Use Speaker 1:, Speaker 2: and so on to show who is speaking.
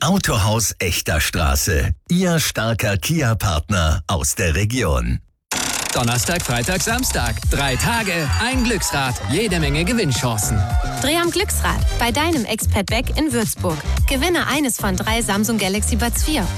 Speaker 1: Autohaus Echter Straße. Ihr starker Kia-Partner aus der Region.
Speaker 2: Donnerstag, Freitag, Samstag. 3 Tage, ein Glücksrad, jede Menge Gewinnchancen.
Speaker 3: Dreh am Glücksrad bei deinem Expert Beck in Würzburg. Gewinne eines von 3 Samsung Galaxy Buds 4